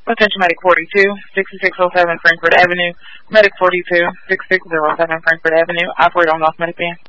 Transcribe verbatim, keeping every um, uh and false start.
Attention Medic forty-two, sixty-six oh seven Frankfurt Avenue. Medic forty-two, sixty-six oh seven Frankfurt Avenue. Operate on off Medic band.